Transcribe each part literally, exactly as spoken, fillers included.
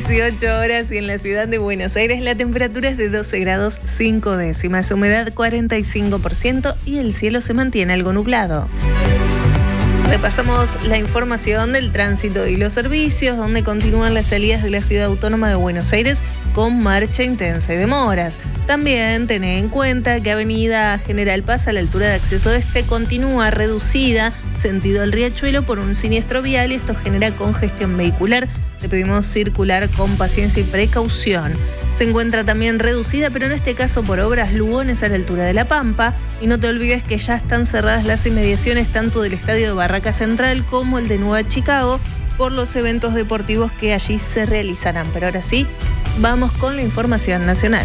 dieciocho horas y en la ciudad de Buenos Aires la temperatura es de doce grados cinco décimas, humedad cuarenta y cinco por ciento y el cielo se mantiene algo nublado. Repasamos la información del tránsito y los servicios, donde continúan las salidas de la Ciudad Autónoma de Buenos Aires con marcha intensa y demoras. También tened en cuenta que Avenida General Paz a la altura de acceso este continúa reducida sentido al Riachuelo por un siniestro vial y esto genera congestión vehicular. Te pedimos circular con paciencia y precaución. Se encuentra también reducida, pero en este caso por obras Lugones a la altura de La Pampa. Y no te olvides que ya están cerradas las inmediaciones tanto del estadio de Barraca Central como el de Nueva Chicago por los eventos deportivos que allí se realizarán. Pero ahora sí, vamos con la información nacional.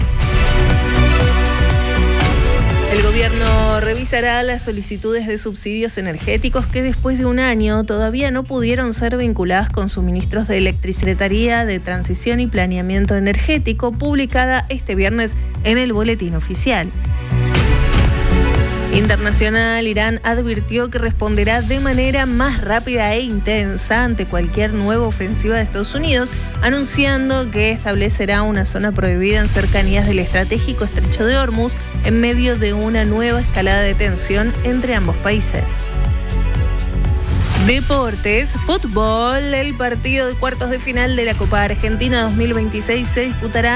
El gobierno revisará las solicitudes de subsidios energéticos que después de un año todavía no pudieron ser vinculadas con suministros de electricidad. Secretaría de Transición y Planeamiento Energético, publicada este viernes en el Boletín Oficial. Internacional, Irán advirtió que responderá de manera más rápida e intensa ante cualquier nueva ofensiva de Estados Unidos, anunciando que establecerá una zona prohibida en cercanías del estratégico Estrecho de Hormuz en medio de una nueva escalada de tensión entre ambos países. Deportes, fútbol, el partido de cuartos de final de la Copa Argentina dos mil veintiséis se disputará